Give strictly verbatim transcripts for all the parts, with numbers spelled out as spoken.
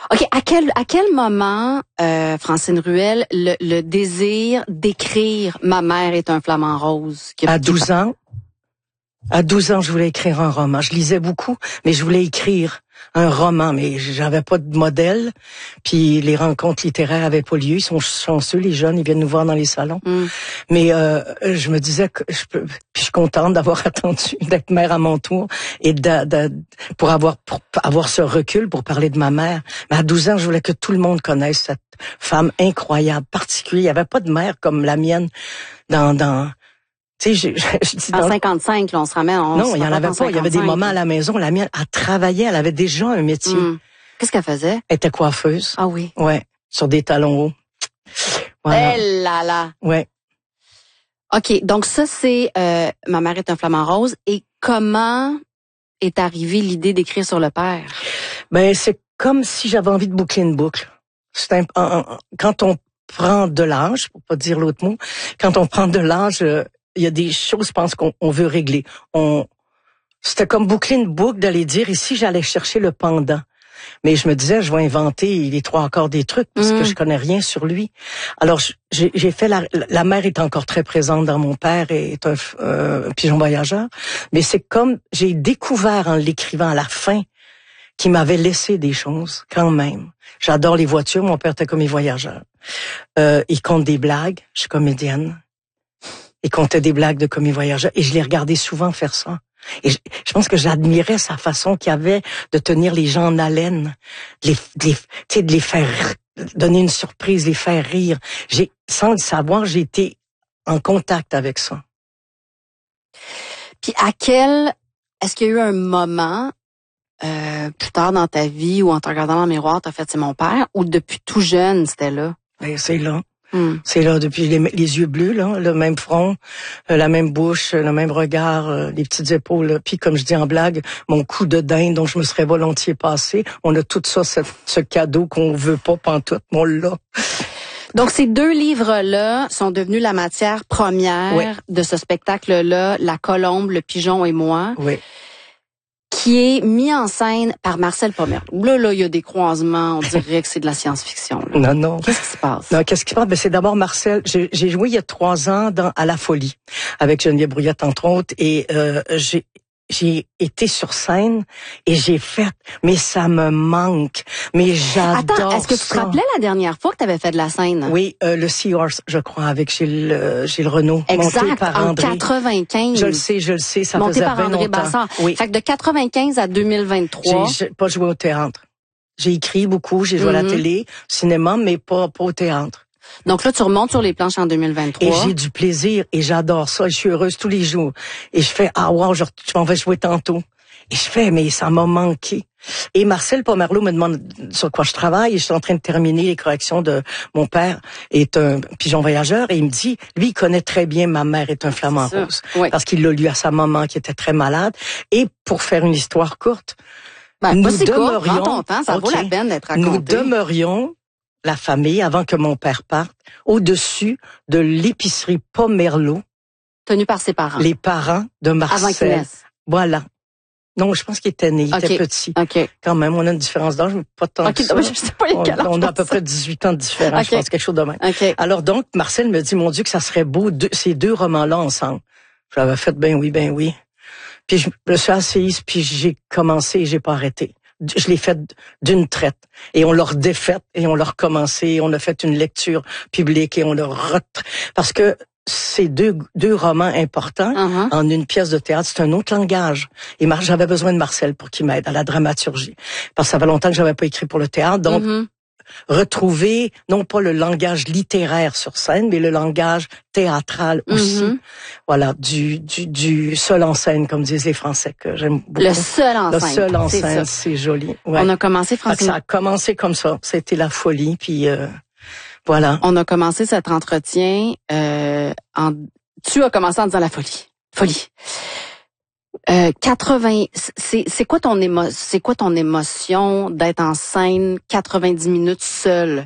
OK, à quel à quel moment, euh, Francine Ruel, le, le désir d'écrire « Ma mère est un flamant rose » qui a- À qui est douze ans, à douze ans, je voulais écrire un roman. Je lisais beaucoup, mais je voulais écrire un roman, mais j'avais pas de modèle. Puis les rencontres littéraires avaient pas lieu. Ils sont chanceux, les jeunes, ils viennent nous voir dans les salons. Mm. Mais euh, je me disais que je peux, puis je suis contente d'avoir attendu d'être mère à mon tour et de, de, pour avoir pour avoir ce recul pour parler de ma mère. Mais à douze ans, je voulais que tout le monde connaisse cette femme incroyable, particulière. Il y avait pas de mère comme la mienne dans dans tu sais, je, je, je dis En dans, cinquante-cinq, là, on se ramène. On non, se il y en reporte avait pas. Il y avait des cinquante-cinq. moments à la maison. La mienne, elle travaillait. Elle avait déjà un métier. Mm. Qu'est-ce qu'elle faisait? Elle était coiffeuse. Ah oui. Ouais. Sur des talons hauts. Voilà. Eh là là. Ouais. OK, donc ça, c'est euh, « Ma mère est un flamant rose ». Et comment est arrivée l'idée d'écrire sur le père? Ben, c'est comme si j'avais envie de boucler une boucle. C'est un, un- un- quand on prend de l'âge, pour pas dire l'autre mot, quand on prend de l'âge, euh, il y a des choses, je pense, qu'on on veut régler. On, c'était comme boucler une boucle d'aller dire, ici, j'allais chercher le pendant. Mais je me disais, je vais inventer les trois quarts des trucs parce Mm. que je connais rien sur lui. Alors, j'ai, j'ai fait la, la mère est encore très présente dans mon père et est un euh, pigeon voyageur. Mais c'est comme, j'ai découvert en l'écrivant à la fin qu'il m'avait laissé des choses quand même. J'adore les voitures. Mon père était commis voyageur. Euh, il compte des blagues. Je suis comédienne. Il comptait des blagues de commis voyageur et je l'ai regardé souvent faire ça. Et je, je pense que j'admirais sa façon qu'il avait de tenir les gens en haleine, de les, de les, tu sais, de les faire donner une surprise, les faire rire. J'ai, sans le savoir, j'ai été en contact avec ça. Puis à quel... Est-ce qu'il y a eu un moment, euh, plus tard dans ta vie, ou en te regardant dans le miroir, t'as fait « C'est mon père », ou depuis tout jeune, c'était là? Ben, c'est là. Hmm. C'est là, depuis les, les yeux bleus, là, le même front, euh, la même bouche, le même regard, euh, les petites épaules. Là. Puis, comme je dis en blague, mon coup de dinde dont je me serais volontiers passé. On a tout ça, ce, ce cadeau qu'on veut pas pantoute, mais on l'a. Donc, ces deux livres-là sont devenus la matière première Oui. de ce spectacle-là, La Colombe, le pigeon et moi, Oui. qui est mis en scène par Marcel Pomerleau. Là, là, il y a des croisements, on dirait que c'est de la science-fiction. là. Non, non. Qu'est-ce qui se passe? Non, qu'est-ce qui se passe? Ben, c'est d'abord Marcel. J'ai, j'ai joué il y a trois ans dans À la Folie avec Geneviève Brouillette, entre autres, et euh, j'ai j'ai été sur scène et j'ai fait, mais ça me manque, mais j'adore Attends, est-ce que tu te ça. rappelais la dernière fois que tu avais fait de la scène? Oui, euh, le Seahorse, je crois, avec Gilles, euh, Gilles Renaud, monté Exact, par en André. quatre-vingt-quinze. Je le sais, je le sais, ça monté faisait par bien André longtemps. Bassard. Oui, Fait que de quatre-vingt-quinze à deux mille vingt-trois. j'ai, j'ai pas joué au théâtre. J'ai écrit beaucoup, j'ai joué à la Mhm. télé, au cinéma, mais pas, pas au théâtre. Donc là, tu remontes sur les planches en deux mille vingt-trois. Et j'ai du plaisir et j'adore ça. Je suis heureuse tous les jours. Et je fais, ah wow, je, je m'en vais jouer tantôt. Et je fais, mais ça m'a manqué. Et Marcel Pomerleau me demande sur quoi je travaille. Et je suis en train de terminer les corrections de mon père est un pigeon voyageur. Et il me dit, lui, il connaît très bien Ma mère est un flamant C'est rose. ça. Oui. Parce qu'il l'a lu à sa maman qui était très malade. Et pour faire une histoire courte, Ben, nous pas si court, demeurions- prends ton temps, ça vaut OK. la peine d'être raconté. nous demeurions, la famille, avant que mon père parte, au-dessus de l'épicerie Pomerleau, Tenu par ses parents. les parents de Marcel. Avant qu'il naisse. Voilà. Non, je pense qu'il était né, il OK. était petit. OK. Quand même, on a une différence d'âge, mais pas tant OK, que ça. non, je sais pas On, quel âge on a à peu ça. près dix-huit ans de différence, OK. je pense, quelque chose de même. OK. Alors donc, Marcel me dit, mon Dieu, que ça serait beau, deux, ces deux romans-là ensemble. J'avais fait, ben oui, ben oui. Puis je me suis assise, puis j'ai commencé et j'ai pas arrêté. Je l'ai fait d'une traite. Et on l'a redéfaite, et on l'a recommencé, et on a fait une lecture publique, et on l'a re... Parce que ces deux, deux romans importants, Uh-huh. en une pièce de théâtre, c'est un autre langage. Et Mar- j'avais besoin de Marcel pour qu'il m'aide à la dramaturgie. Parce que ça fait longtemps que j'avais pas écrit pour le théâtre. Donc, Mhm. retrouver, non pas le langage littéraire sur scène, mais le langage théâtral aussi. Mhm. Voilà, du, du, du seul en scène, comme disent les Français, que j'aime beaucoup. Le seul en Le scène. seul en c'est scène, ça. c'est joli. Ouais. On a commencé, Fait que Francine, ça a commencé comme ça. C'était la folie, puis euh, voilà. on a commencé cet entretien euh, en... Tu as commencé en disant la folie. Folie. Euh, quatre-vingts, c'est c'est quoi ton émo, c'est quoi ton émotion d'être en scène quatre-vingt-dix minutes seule?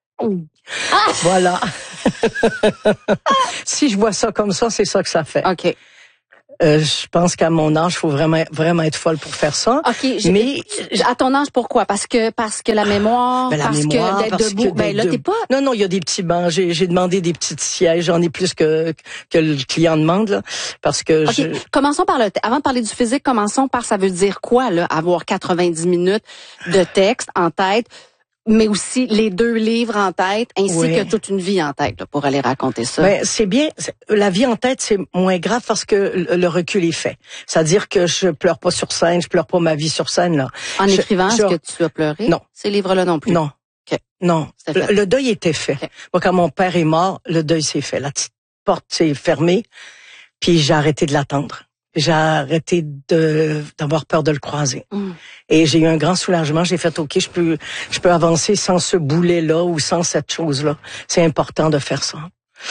Ah! Voilà. Si je vois ça comme ça, c'est ça que ça fait. OK. Euh, je pense qu'à mon âge, il faut vraiment vraiment être folle pour faire ça. OK, je, mais à ton âge, pourquoi? Parce que parce que la mémoire, ben, la parce mémoire, que d'être parce debout, que ben là, d'être t'es pas... Non, non, il y a des petits bancs. J'ai, j'ai demandé des petits sièges. J'en ai plus que que le client demande, là, parce que OK, je... commençons par le... Avant de parler du physique, commençons par ça veut dire quoi, là, avoir quatre-vingt-dix minutes de texte en tête, mais aussi les deux livres en tête, ainsi oui. que toute une vie en tête, là, pour aller raconter ça. Ben, c'est bien. La vie en tête, c'est moins grave parce que le recul est fait. C'est-à-dire que je pleure pas sur scène, je pleure pas ma vie sur scène, là. En je, écrivant, je... est-ce que tu as pleuré? Non. Ces livres-là non plus? Non. Okay. Non. Le, le deuil était fait. Okay. Moi, quand mon père est mort, le deuil s'est fait. La petite porte s'est fermée, puis j'ai arrêté de l'attendre. J'ai arrêté de d'avoir peur de le croiser. Mm. Et j'ai eu un grand soulagement. J'ai fait, OK, je peux je peux avancer sans ce boulet-là ou sans cette chose-là. C'est important de faire ça.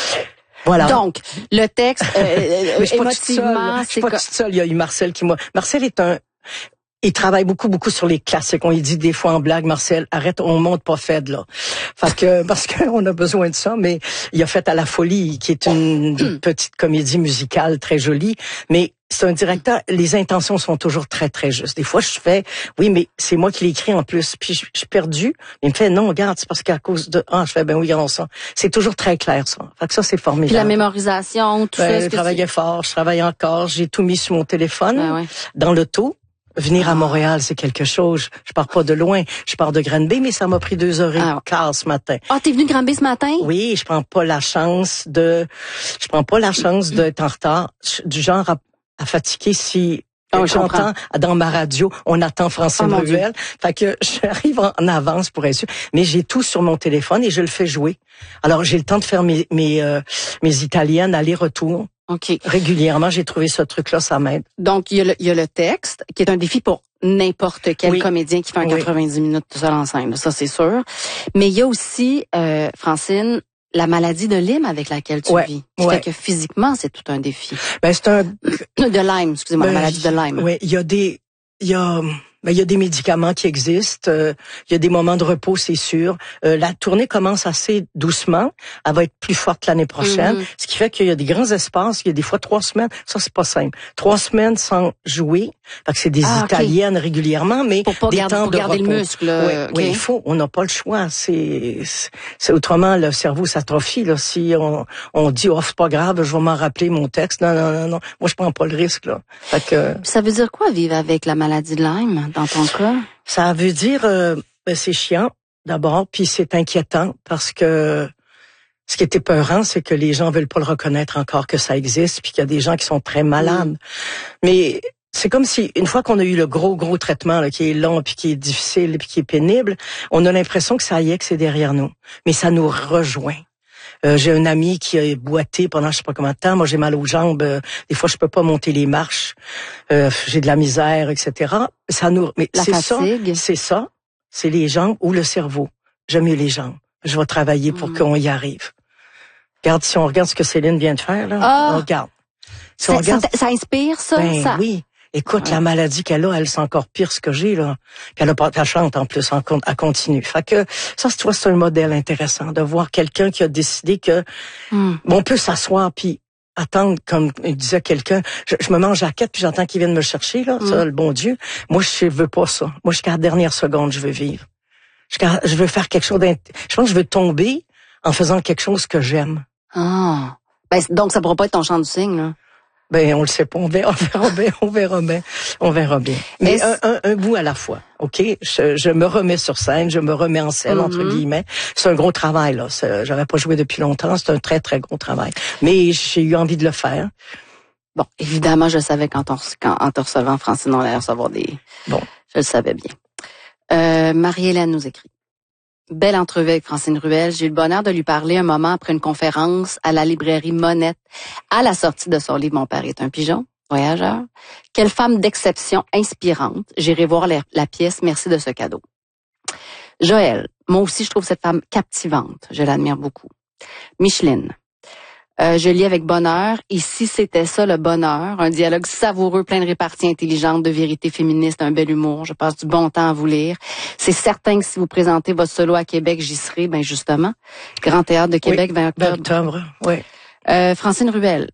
Voilà. Donc, le texte, euh, Mais je suis émotivement, c'est pas toute seule. Il y a eu Marcel qui m'a... Marcel est un... Il travaille beaucoup, beaucoup sur les classiques. On lui dit des fois en blague, Marcel, arrête, on monte pas Fed, là. Fait que, parce qu'on a besoin de ça, mais il a fait À la folie, qui est une petite comédie musicale très jolie, mais c'est un directeur, les intentions sont toujours très, très justes. Des fois, je fais, oui, mais c'est moi qui l'ai écrit en plus, puis je, je suis perdu. Il me fait, non, regarde, c'est parce qu'à cause de... Ah, je fais, ben oui, regardons ça. C'est toujours très clair, ça. Fait que ça, c'est formidable. Puis la mémorisation, tout ben, ça. Je travaillais tu... fort, je travaille encore, j'ai tout mis sur mon téléphone, ben ouais. dans l'auto. Venir à Montréal, c'est quelque chose. Je pars pas de loin. Je pars de Granby, mais ça m'a pris deux heures et ah. quart ce matin. Ah, oh, t'es venu de Granby ce matin? Oui, je prends pas la chance de, je prends pas la chance d'être en retard. Du genre à, à fatiguer si oh, j'entends dans ma radio, on attend Francine oh, Ruel. Fait que j'arrive en avance pour être sûr. Mais j'ai tout sur mon téléphone et je le fais jouer. Alors j'ai le temps de faire mes mes euh, mes italiennes aller-retour. Okay. Régulièrement, j'ai trouvé ce truc-là, ça m'aide. Donc, il y a le, il y a le texte, qui est un défi pour n'importe quel oui. comédien qui fait un oui. quatre-vingt-dix minutes tout seul en scène, ça c'est sûr. Mais il y a aussi, euh, Francine, la maladie de Lyme avec laquelle tu ouais. vis. Qui ouais. fait que physiquement, c'est tout un défi. Ben, c'est un... De Lyme, excusez-moi, ben, la maladie de Lyme. Oui, il y a des... Il y a... Ben, il y a des médicaments qui existent. Euh, il y a des moments de repos, c'est sûr. Euh, la tournée commence assez doucement. Elle va être plus forte l'année prochaine. Mm-hmm. Ce qui fait qu'il y a des grands espaces. Il y a des fois trois semaines. Ça, c'est pas simple. Trois semaines sans jouer. Fait que c'est des ah, Italiennes okay. régulièrement, mais pour pas des garder, temps pour de garder repos. le muscle. Oui, okay. oui, il faut. On n'a pas le choix. C'est, c'est autrement le cerveau s'atrophie. Là, si on, on dit oh c'est pas grave, je vais m'en rappeler mon texte. Non, non, non, non. Moi, je prends pas le risque là. Fait que. Ça veut dire quoi vivre avec la maladie de Lyme dans ton cas? Ça veut dire, euh, ben c'est chiant d'abord, puis c'est inquiétant parce que ce qui est épeurant, c'est que les gens veulent pas le reconnaître encore que ça existe, puis qu'il y a des gens qui sont très malades. Mmh. Mais c'est comme si une fois qu'on a eu le gros gros traitement là, qui est long, puis qui est difficile, puis qui est pénible, on a l'impression que ça y est, que c'est derrière nous. Mais ça nous rejoint. Euh, j'ai un ami qui a boité pendant je sais pas combien de temps. Moi, j'ai mal aux jambes. Euh, des fois, je peux pas monter les marches. Euh, j'ai de la misère, et cetera. Ça nous, mais la c'est fatigue. ça, c'est ça. C'est les jambes ou le cerveau. J'aime mieux les jambes. Je vais travailler pour mmh. qu'on y arrive. Regarde, si on regarde ce que Céline vient de faire, là, ah, on regarde. Si ça, on regarde, ça, ça inspire, ça? Ben, ça? Oui. Écoute, ouais. la maladie qu'elle a, elle, c'est encore pire ce que j'ai, là. Puis elle a pas, elle chante en plus, en, elle continue. Fait que, ça, tu vois, c'est un modèle intéressant de voir quelqu'un qui a décidé que, mm. on peut s'asseoir puis attendre, comme disait quelqu'un, je, je me mange à quête puis j'entends qu'ils viennent me chercher, là, mm. ça, le bon Dieu. Moi, je veux pas ça. Moi, jusqu'à la dernière seconde, je veux vivre. Jusqu'à, je veux faire quelque chose d'int... Je pense que je veux tomber en faisant quelque chose que j'aime. Ah. Ben, donc, ça pourra pas être ton chant du cygne, là. Ben, on le sait pas. On verra, on verra bien. On verra bien. On verra bien. Mais un, un, un bout à la fois. OK? Je, je me remets sur scène. Je me remets en scène, mm-hmm. entre guillemets. C'est un gros travail, là. C'est, j'avais pas joué depuis longtemps. C'est un très, très gros travail. Mais j'ai eu envie de le faire. Bon, évidemment, je savais qu'en, quand, en te recevant, Francine, on allait recevoir des... Bon. Je le savais bien. Euh, Marie-Hélène nous écrit. Belle entrevue avec Francine Ruel. J'ai eu le bonheur de lui parler un moment après une conférence à la librairie Monette à la sortie de son livre « Mon père est un pigeon ». Voyageur. Quelle femme d'exception inspirante. J'irai voir la, la pièce. Merci de ce cadeau. Joël. Moi aussi, je trouve cette femme captivante. Je l'admire beaucoup. Micheline. Euh, je lis avec bonheur. Et si c'était ça, le bonheur, un dialogue savoureux, plein de réparties intelligentes, de vérité féministe, un bel humour. Je passe du bon temps à vous lire. C'est certain que si vous présentez votre solo à Québec, j'y serai, ben justement. Grand Théâtre de Québec, oui, vingt octobre. vingt octobre, oui. Euh, Francine Ruel.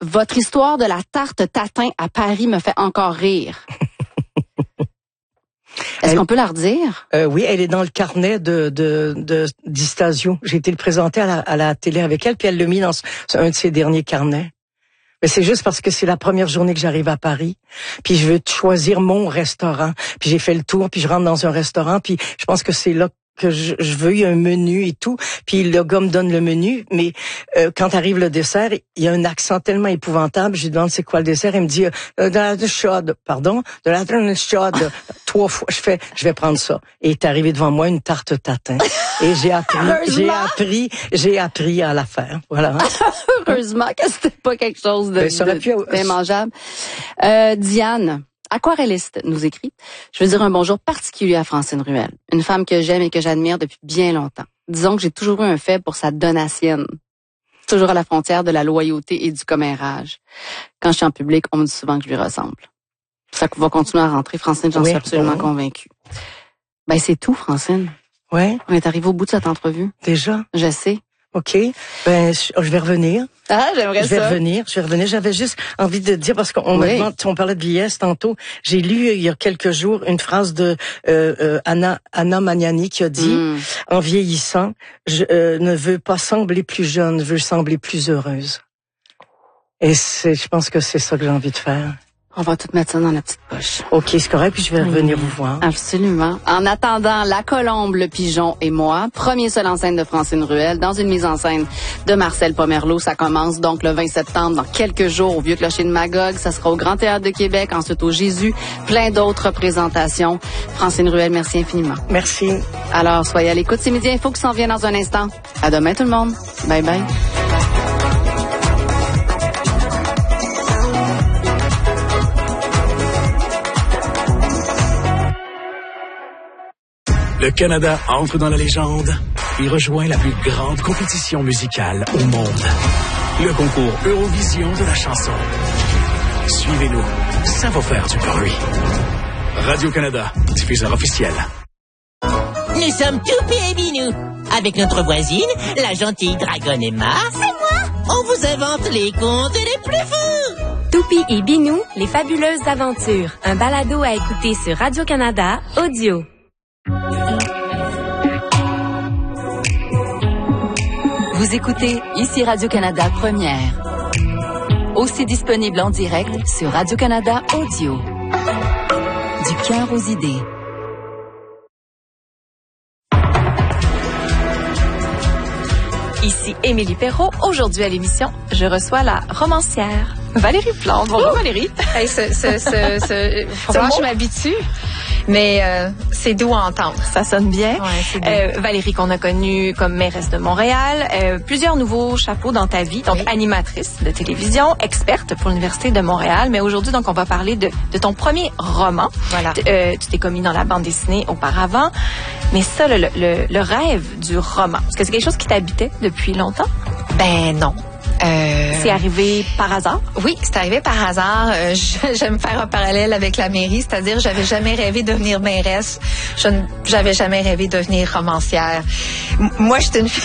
votre histoire de la tarte tatin à Paris me fait encore rire. Est-ce elle, qu'on peut la redire? Euh, oui, elle est dans le carnet de de de d'Istasio. J'ai été le présenter à la, à la télé avec elle, puis elle l'a mis dans un de ses derniers carnets. Mais c'est juste parce que c'est la première journée que j'arrive à Paris, puis je veux choisir mon restaurant. Puis j'ai fait le tour, puis je rentre dans un restaurant, puis je pense que c'est là que je, je veux, il y a un menu et tout, puis le gars me donne le menu, mais euh, quand arrive le dessert, il y a un accent tellement épouvantable, je lui demande c'est quoi le dessert, il me dit euh, de la chaude, pardon, de la chaude, trois fois, je fais, je vais prendre ça. Et est arrivé devant moi une tarte tatin, et j'ai appris, j'ai appris, j'ai appris à la faire, voilà. Heureusement que c'était pas quelque chose de, de, pu... d'immangeable. Euh, Diane. Aquarelliste nous écrit « Je veux dire un bonjour particulier à Francine Ruel, une femme que j'aime et que j'admire depuis bien longtemps. Disons que j'ai toujours eu un faible pour sa donatienne. Toujours à la frontière de la loyauté et du commérage. Quand je suis en public, on me dit souvent que je lui ressemble. Ça va continuer à rentrer, Francine, j'en oui, suis absolument oui. convaincue. Ben c'est tout, Francine. Ouais. On est arrivé au bout de cette entrevue. Déjà? Je sais. OK. Ben, je vais revenir. Ah, j'aimerais ça. Je vais revenir. Je vais revenir. J'avais juste envie de dire, parce qu'on oui. me demande, on parlait de vieillesse tantôt. J'ai lu il y a quelques jours une phrase de euh, euh, Anna Anna Magnani qui a dit, mm. en vieillissant, je euh, ne veux pas sembler plus jeune, je veux sembler plus heureuse. Et c'est, je pense que c'est ça que j'ai envie de faire. On va tout mettre ça dans la petite poche. OK, c'est correct, puis je vais revenir oui, vous voir. Absolument. En attendant, La Colombe, le Pigeon et moi, premier seul en scène de Francine Ruel, dans une mise en scène de Marcel Pomerleau. Ça commence donc le vingt septembre, dans quelques jours, au Vieux Clocher de Magog. Ça sera au Grand Théâtre de Québec, ensuite au Jésus. Plein d'autres représentations. Francine Ruel, merci infiniment. Merci. Alors, soyez à l'écoute. C'est Midi Info qui s'en vient dans un instant. À demain, tout le monde. Bye bye. Le Canada entre dans la légende et rejoint la plus grande compétition musicale au monde. Le concours Eurovision de la chanson. Suivez-nous, ça va faire du bruit. Radio-Canada, diffuseur officiel. Nous sommes Toupie et Binou. Avec notre voisine, la gentille dragonne Emma. C'est moi. On vous invente les contes les plus fous. Toupie et Binou, les fabuleuses aventures. Un balado à écouter sur Radio-Canada Audio. Vous écoutez ici Radio-Canada Première. Aussi disponible en direct sur Radio-Canada Audio. Du cœur aux idées. Ici Émilie Perrault. Aujourd'hui à l'émission, je reçois la romancière Valérie Plante. Bonjour oh! Valérie. Hey, ce, ce, ce, ce, faut voir, je m'habitue. Mais euh, c'est doux à entendre. Ça sonne bien. Ouais, c'est doux. Euh, Valérie, qu'on a connue comme mairesse de Montréal. Euh, plusieurs nouveaux chapeaux dans ta vie. Donc, oui. Animatrice de télévision, experte pour l'Université de Montréal. Mais aujourd'hui, donc, on va parler de, de ton premier roman. Voilà. Euh, tu t'es commis dans la bande dessinée auparavant. Mais ça, le, le, le rêve du roman, est-ce que c'est quelque chose qui t'habitait depuis longtemps? Ben non. Euh... C'est arrivé par hasard? Oui, c'est arrivé par hasard. Euh, je, j'aime faire un parallèle avec la mairie, c'est-à-dire j'avais jamais rêvé de devenir mairesse. Je j'avais jamais rêvé de devenir romancière. M- moi, j'étais une fille,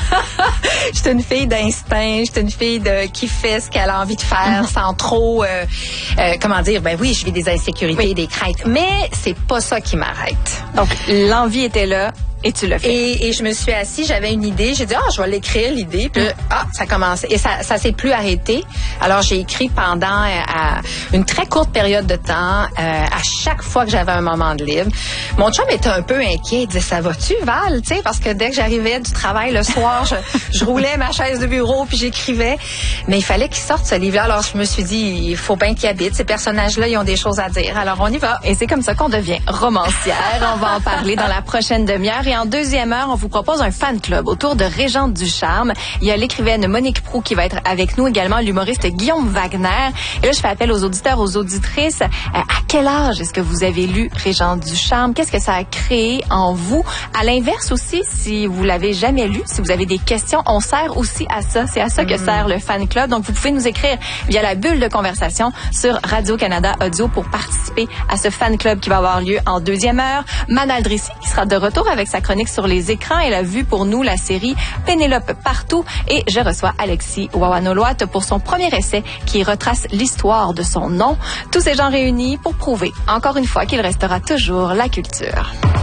j'étais une fille d'instinct, j'étais une fille de qui fait ce qu'elle a envie de faire mm-hmm. sans trop, euh, euh, comment dire, ben oui, je vis des insécurités, oui. des craintes, mais c'est pas ça qui m'arrête. Donc l'envie était là. Et tu l'as fait. Et, et je me suis assise, j'avais une idée. J'ai dit, ah, je vais l'écrire, l'idée. Puis, mm. ah, ça commence. Et ça, ça s'est plus arrêté. Alors, j'ai écrit pendant à, une très courte période de temps, euh, à chaque fois que j'avais un moment de libre. Mon chum était un peu inquiet. Il disait, ça va-tu, Val? Tu sais, parce que dès que j'arrivais du travail le soir, je, je roulais ma chaise de bureau puis j'écrivais. Mais il fallait qu'il sorte ce livre-là. Alors, je me suis dit, il faut bien qu'il habite. Ces personnages-là, ils ont des choses à dire. Alors, on y va. Et c'est comme ça qu'on devient romancière. On va en parler dans la prochaine demi-heure. Et en deuxième heure, on vous propose un fan club autour de Régente Ducharme. Il y a l'écrivaine Monique Proulx qui va être avec nous, également l'humoriste Guillaume Wagner. Et là, je fais appel aux auditeurs, aux auditrices. Euh, à quel âge est-ce que vous avez lu Régente Ducharme? Qu'est-ce que ça a créé en vous? À l'inverse aussi, si vous l'avez jamais lu, si vous avez des questions, on sert aussi à ça. C'est à ça que mmh. sert le fan club. Donc, vous pouvez nous écrire via la bulle de conversation sur Radio-Canada Audio pour participer à ce fan club qui va avoir lieu en deuxième heure. Manal Drissi qui sera de retour avec sa sa chronique sur les écrans. Elle a vu pour nous la série Pénélope partout et je reçois Alexis Wawanoloat pour son premier essai qui retrace l'histoire de son nom. Tous ces gens réunis pour prouver encore une fois qu'il restera toujours la culture.